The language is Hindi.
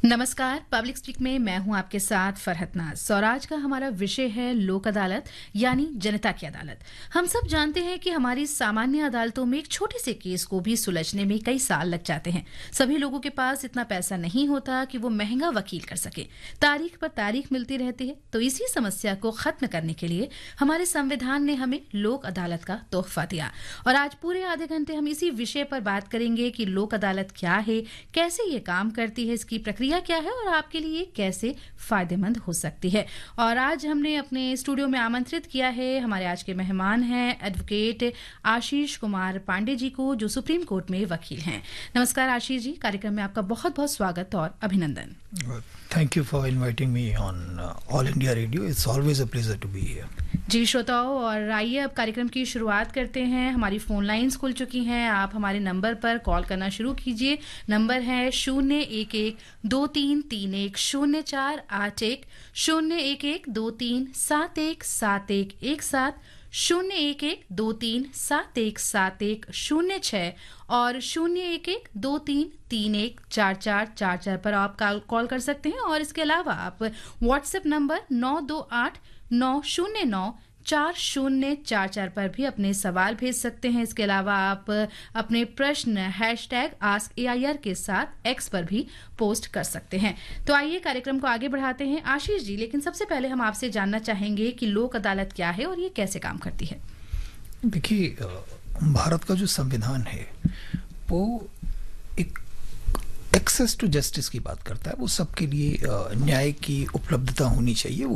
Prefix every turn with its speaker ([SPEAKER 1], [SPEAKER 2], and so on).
[SPEAKER 1] नमस्कार। पब्लिक स्पीक में मैं हूं आपके साथ फरहत नाज और आज का हमारा विषय है लोक अदालत यानी जनता की अदालत। हम सब जानते हैं कि हमारी सामान्य अदालतों में एक छोटे से केस को भी सुलझने में कई साल लग जाते हैं। सभी लोगों के पास इतना पैसा नहीं होता कि वो महंगा वकील कर सके। तारीख पर तारीख मिलती रहती है। तो इसी समस्या को खत्म करने के लिए हमारे संविधान ने हमें लोक अदालत का तोहफा दिया और आज पूरे आधे घंटे हम इसी विषय पर बात करेंगे कि लोक अदालत क्या है, कैसे ये काम करती है, इसकी प्रक्रिया क्या है और आपके लिए कैसे फायदेमंद हो सकती है। और आज हमने अपने स्टूडियो में आमंत्रित किया है, हमारे आज के मेहमान हैं एडवोकेट आशीष कुमार पांडे जी को, जो सुप्रीम कोर्ट में वकील हैं। नमस्कार आशीष जी, कार्यक्रम में आपका बहुत बहुत स्वागत और अभिनंदन।
[SPEAKER 2] Thank you for inviting me on All India Radio. It's always a pleasure to be here.
[SPEAKER 1] जी श्रोताओं, और आइए अब कार्यक्रम की शुरुआत करते हैं। हमारी फोन लाइंस खुल चुकी हैं, आप हमारे नंबर पर कॉल करना शुरू कीजिए। नंबर है 011-2331-0481, 011-2371-7171, 011-2371-7106 और 011-2331-4444 पर आप कॉल कर सकते हैं। और इसके अलावा आप व्हाट्सएप नंबर 9289094044 पर भी अपने सवाल भेज सकते हैं। इसके अलावा आप अपने प्रश्न #AskAIR के साथ एक्स पर भी पोस्ट कर सकते हैं। तो आइए कार्यक्रम को आगे बढ़ाते हैं आशीष जी, लेकिन सबसे पहले हम आपसे जानना चाहेंगे कि लोक अदालत क्या है और ये कैसे काम करती है।
[SPEAKER 2] देखिए, भारत का जो संविधान है वो एक एक्सेस टू जस्टिस की बात करता है। वो सबके लिए न्याय की उपलब्धता होनी चाहिए।